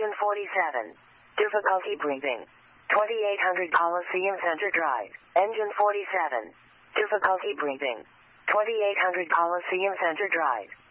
Engine 47. Difficulty breathing. 2800 Coliseum Center Drive. Engine 47. Difficulty breathing. 2800 Coliseum Center Drive.